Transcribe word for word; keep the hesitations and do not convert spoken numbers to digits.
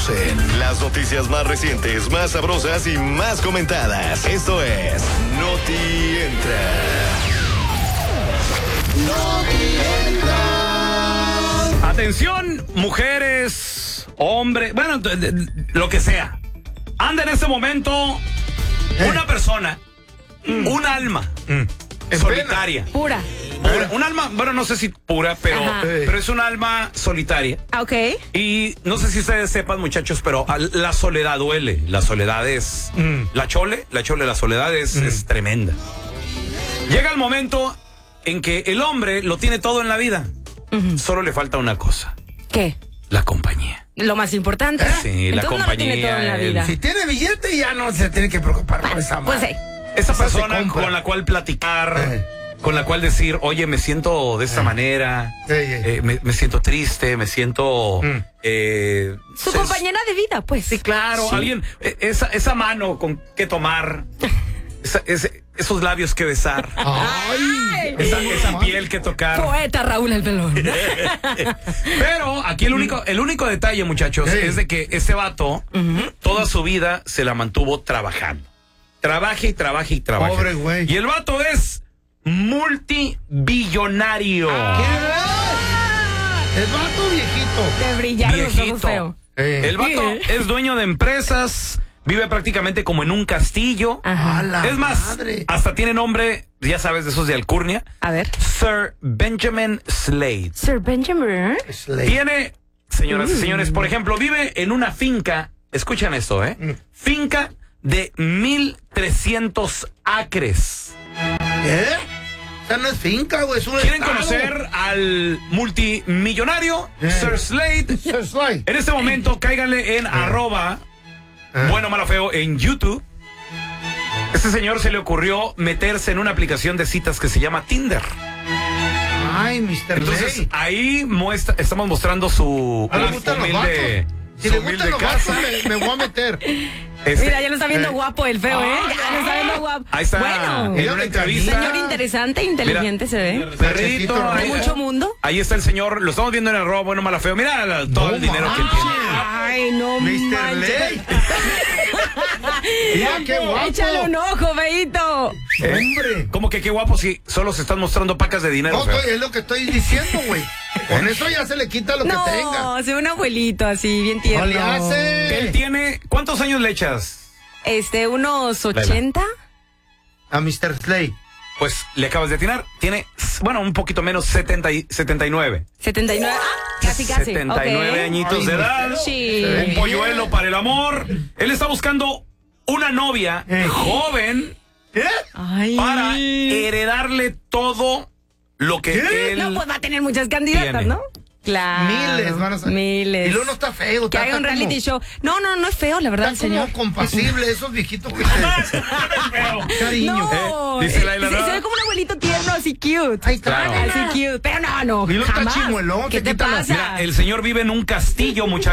en las noticias más recientes, más sabrosas y más comentadas. Esto es Noti Entra. Noti Entra. Atención, mujeres, hombres, bueno, lo que sea. Anda en este momento una persona, mm. un alma mm. solitaria. Pura. Pura. Un alma, bueno, no sé si pura, pero, pero es un alma solitaria. Ok. Y no sé si ustedes sepan, muchachos, pero la soledad duele. La soledad es... Mm. La chole, la chole, la soledad es, mm. es tremenda. Llega el momento en que el hombre lo tiene todo en la vida. Uh-huh. Solo le falta una cosa. ¿Qué? La compañía. Lo más importante. ¿Eh? Sí, entonces la compañía. No lo tiene todo en la vida. El... Si tiene billete ya no se tiene que preocupar por esa Pues sí. Esa persona con la cual platicar, eh. con la cual decir, oye, me siento de esta eh. manera, eh, eh, me, me siento triste, me siento... Mm. Eh, Su ses... compañera de vida, pues. Sí, claro. Sí. Alguien, esa, esa mano con que tomar, esa, ese, esos labios que besar. Ay, esa, esa piel que tocar. Poeta Raúl el Pelón. Pero aquí el único, el único detalle, muchachos, sí. es de que ese vato uh-huh. toda su vida se la mantuvo trabajando. Trabaje y trabaje y trabaje. Pobre güey. Y el vato es multibillonario. ¿Qué? El vato viejito. Te brillaron los ojos feo. Eh. El vato ¿Qué? es dueño de empresas, vive prácticamente como en un castillo. Ajá. Es más, madre. hasta tiene nombre, ya sabes, de esos de alcurnia. A ver. Sir Benjamin Slade. Sir Benjamin Slade. Tiene, señoras mm. y señores, por ejemplo, vive en una finca, escuchen esto, ¿eh? Mm. Finca de mil trescientos acres. ¿Qué? Esa no es finca, güey, es un ¿Quieren estado? conocer al multimillonario eh. Sir Slade? Sir Slade. En este momento, cáiganle en eh. arroba eh. bueno, malo, feo en YouTube. Este señor se le ocurrió meterse en una aplicación de citas que se llama Tinder. Ay, mister Entonces, Lay. ahí muestra, estamos mostrando su humilde, si le gustan los vatos, me, me voy a meter. Este, Mira, ya lo está viendo eh. guapo el feo, ¿eh? Ya lo está viendo guapo. Ahí está. Bueno, en una entrevista. Señor interesante, inteligente. Mira, se ve. Perrito. De ahí, mucho mundo. Ahí está el señor. Lo estamos viendo en el robo, bueno, malo, feo. Mira la, todo no el dinero manches. que tiene. Ay, no mister Lay. Mira, qué guapo. Échale un ojo, feíto. ¿Eh? Hombre. ¿Cómo que qué guapo si solo se están mostrando pacas de dinero? No, feo? Es lo que estoy diciendo, güey. Con eso ya se le quita lo no, que tenga. No, se ve un abuelito así, bien tierno. No le hace. Él tiene... ¿Cuántos años le echas? Este, unos ochenta. A mister Slade. Pues le acabas de atinar. Tiene, bueno, un poquito menos, setenta y, setenta y nueve. setenta y nueve, casi, casi. setenta y nueve okay. añitos Ay, de edad. Sí. Un polluelo para el amor. Él está buscando una novia eh. joven ¿Qué? Ay. para heredarle todo lo que ¿Qué? él No, pues va a tener muchas candidatas, tiene. ¿no? Claro. Miles van a salir. Miles. Y luego no está feo. Que haga un reality como, show. No, no, no es feo, la verdad, está señor. Como compasible, esos viejitos que se... Cariño. No. Eh, dice la, la, se, se ve como un abuelito tierno, así cute. Ahí está. Claro. Así cute. Pero no, no. Y luego está jamás. chimuelón. ¿Qué te pasa? Mira, el señor vive en un castillo, muchachos.